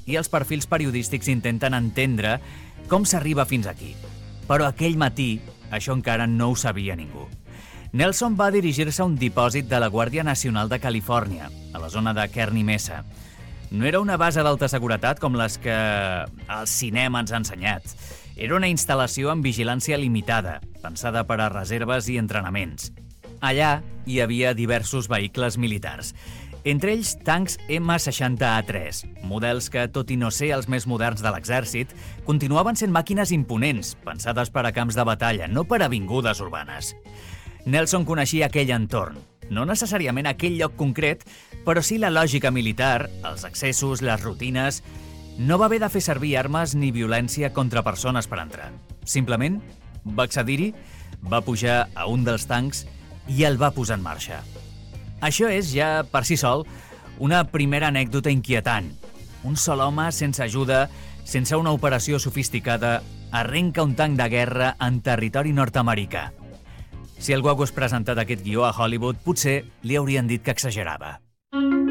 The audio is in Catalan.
i els perfils periodístics intenten entendre com s'arriba fins aquí. Però aquell matí això encara no ho sabia ningú. Nelson va dirigir-se a un dipòsit de la Guàrdia Nacional de Califòrnia, a la zona de Kearney Mesa. No era una base d'alta seguretat com les que el cinema ens ha ensenyat. Era una instal·lació amb vigilància limitada, pensada per a reserves i entrenaments. Allà hi havia diversos vehicles militars, entre ells tancs M60A3, models que, tot i no ser els més moderns de l'exèrcit, continuaven sent màquines imponents, pensades per a camps de batalla, no per a avingudes urbanes. Nelson coneixia aquell entorn, no necessàriament aquell lloc concret, però sí la lògica militar, els accessos, les rutines. No va haver de fer servir armes ni violència contra persones per entrar. Simplement va accedir-hi, va pujar a un dels tancs i el va posar en marxa. Això és, ja per si sol, una primera anècdota inquietant. Un sol home, sense ajuda, sense una operació sofisticada, arrenca un tanc de guerra en territori nord-americà. Si algú hagués presentat aquest guió a Hollywood, potser li haurien dit que exagerava.